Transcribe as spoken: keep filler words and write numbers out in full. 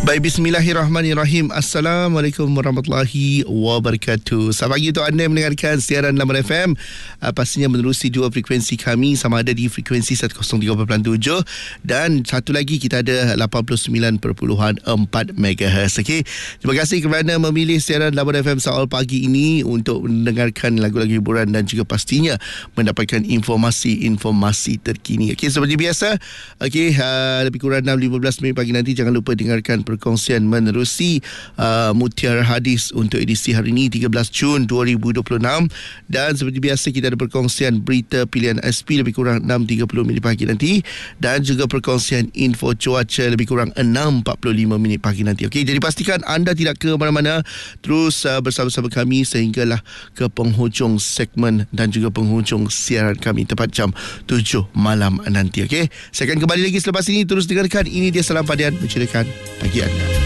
Baik, bismillahirrahmanirrahim. Assalamualaikum warahmatullahi wabarakatuh. Selamat pagi untuk anda yang mendengarkan siaran Laman F M. uh, Pastinya menerusi dua frekuensi kami, sama ada di frekuensi seratus tiga perpuluhan tujuh dan satu lagi kita ada lapan puluh sembilan perpuluhan empat megahertz. Okey, terima kasih kerana memilih siaran Laman F M Soal pagi ini untuk mendengarkan lagu-lagu hiburan dan juga pastinya mendapatkan informasi-informasi terkini. Okey, seperti biasa, okey, uh, lebih kurang enam lima belas minit pagi nanti jangan lupa dengarkan perkongsian menerusi uh, Mutiara Hadis untuk edisi hari ini tiga belas Jun dua ribu dua puluh enam. Dan seperti biasa kita ada perkongsian berita pilihan S P lebih kurang enam tiga puluh minit pagi nanti, dan juga perkongsian info cuaca lebih kurang enam empat puluh lima minit pagi nanti. Okey, jadi pastikan anda tidak ke mana-mana, terus uh, bersama-sama kami sehinggalah ke penghujung segmen dan juga penghujung siaran kami tepat jam tujuh malam nanti. Okey, saya akan kembali lagi selepas ini. Terus dengarkan, ini dia Salam Padian menceritakan pagi anda.